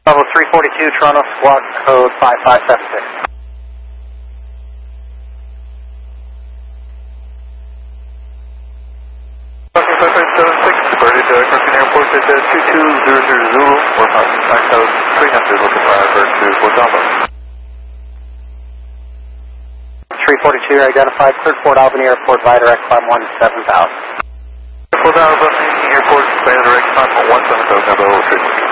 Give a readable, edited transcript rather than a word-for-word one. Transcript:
Level 342, Toronto, squawk code 5576. Okay, 5576, departed Carson Airport at 2200 Zulu, or back out 300, looking for Albert to Fort Alva. 342, identified, cleared Fort Albany Airport via direct climb 17000. Fort Alva Airport via direct climb 17000,